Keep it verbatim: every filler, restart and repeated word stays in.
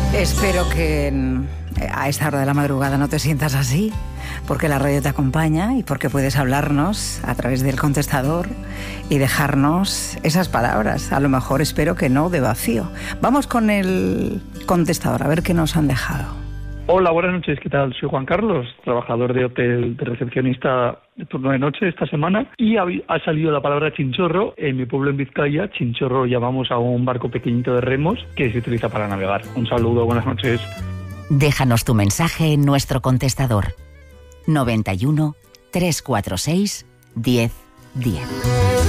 Espero que a esta hora de la madrugada no te sientas así, porque la radio te acompaña y porque puedes hablarnos a través del contestador y dejarnos esas palabras. A lo mejor espero que no de vacío. Vamos con el contestador, a ver qué nos han dejado. Hola, buenas noches, ¿qué tal? Soy Juan Carlos, trabajador de hotel de recepcionista de turno de noche esta semana, y ha, ha salido la palabra chinchorro. En mi pueblo, en Vizcaya, chinchorro llamamos a un barco pequeñito de remos que se utiliza para navegar. Un saludo, buenas noches. Déjanos tu mensaje en nuestro contestador noventa y uno, trescientos cuarenta y seis, diez diez.